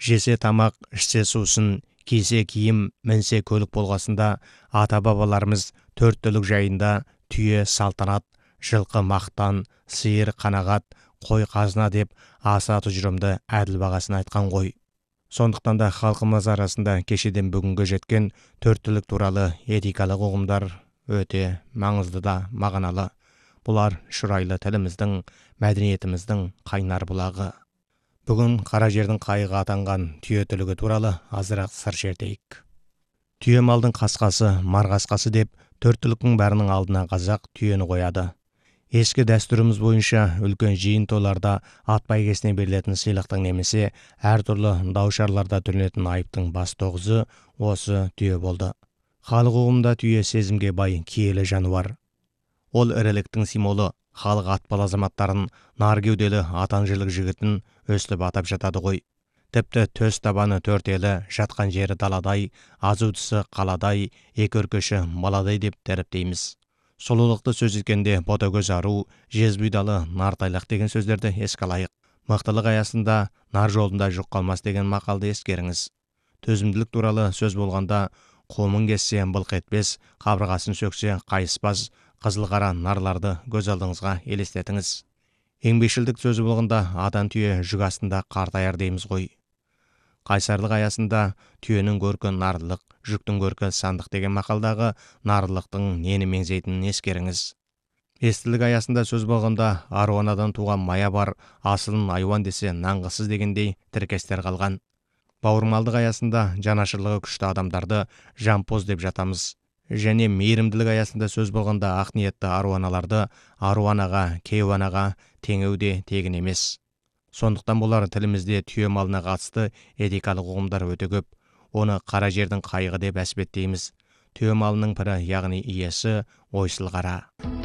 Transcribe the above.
Жесе тамақ, ішсе сусын, кисе киім, мінсе көлік болғасында ата-бабаларымыз төрт түлік жайында түйе салтанат, жылқы мақтан, сиыр қанағат, қой қазына деп аса тұжырымды әділ бағасын айтқан ғой. Сондықтан да халқымыз арасында кешеден бүгінге жеткен төрт түлік туралы этикалық ұғымдар өте маңызды да мағыналы. Бұлар шұрайлы тіліміздің, мәдениетіміздің қайнар бұлағы. Бүгін қара жердің қайығы атанған түйе түлігі туралы азырақ сыр шертейік. Түйе малдың қасқасы, марғасқасы деп төрт түліктің бәрінің алдына қазақ түйені қояды. Ескі дәстүріміз бойынша үлкен жиын тойларда ат бәйгесіне берілетін сыйлықтың немесе әртүрлі даушарларда төленетін айыптың басты тоғызы осы түйе болды. Халық ұғымында түйе сезімге бай киелі жануар. Ол іріліктің символы, халық атпал азаматтарын, нар кеуделі атанжылық жігітін өстіп атап жатады ғой. Тіпті төс табаны төрт елі, жатқан жері даладай, азу тісі қаладай, екі өркеші баладай деп дәріптейміз. Сұлулықты сөз еткенде ботагөз ару, жез бұйдалы нартайлақ деген сөздерді еске алайық. Мықтылық аясында нар жолында жүк қалмас деген мақалды ескеріңіз. Төзімділік туралы сөз болғанда қомын кессе былқ етпес, қабырғасын сөксе қайыспас, қызыл қара нарларды көз алдыңызға елестетіңіз. Еңбекшілдік сөзі болғанда атан түйе жүк астында қартаяр дейміз ғой. Қайсарлық аясында түйенің көркі нарлық, жүктің көркі сандық деген мақалдағы нарлықтың нені меңзейтінін ескеріңіз. Естілік аясында сөз болғанда аруанадан туған мая бар, асылын айуан десе нанғысыз дегендей тіркестер қалған. Бауырмалдық аясында жанашырлығы күшті адамдарды жампоз деп жатамыз. Және мейірімділік аясында сөз болғанда ақ ниетті аруаналарды аруанаға, кейуанаға теңеу де тегін емес. Сондықтан болар тілімізде түйе малына қатысты этикалық ұғымдар өте көп. Оны қара жердің қайығы деп әспеттейміз. Түйе малының пірі, яғни иесі ойсыл қара.